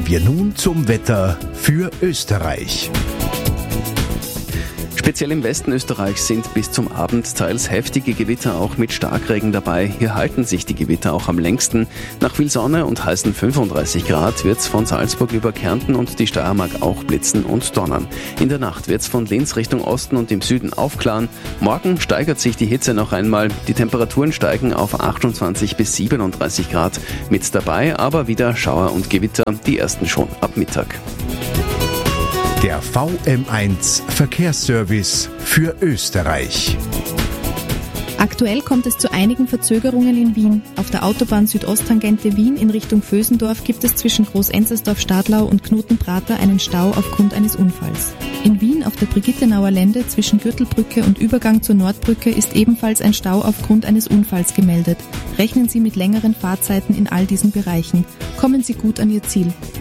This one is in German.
wir nun zum Wetter für Österreich. Speziell im Westen Österreichs sind bis zum Abend teils heftige Gewitter auch mit Starkregen dabei. Hier halten sich die Gewitter auch am längsten. Nach viel Sonne und heißen 35 Grad wird's von Salzburg über Kärnten und die Steiermark auch blitzen und donnern. In der Nacht wird's von Linz Richtung Osten und im Süden aufklaren. Morgen steigert sich die Hitze noch einmal. Die Temperaturen steigen auf 28 bis 37 Grad. Mit dabei aber wieder Schauer und Gewitter, die ersten schon ab Mittag. Der VM1 Verkehrsservice für Österreich. Aktuell kommt es zu einigen Verzögerungen in Wien. Auf der Autobahn Südosttangente Wien in Richtung Vösendorf gibt es zwischen Groß-Enzersdorf-Stadlau und Knotenprater einen Stau aufgrund eines Unfalls. In Wien auf der Brigittenauer Lände zwischen Gürtelbrücke und Übergang zur Nordbrücke ist ebenfalls ein Stau aufgrund eines Unfalls gemeldet. Rechnen Sie mit längeren Fahrzeiten in all diesen Bereichen. Kommen Sie gut an Ihr Ziel.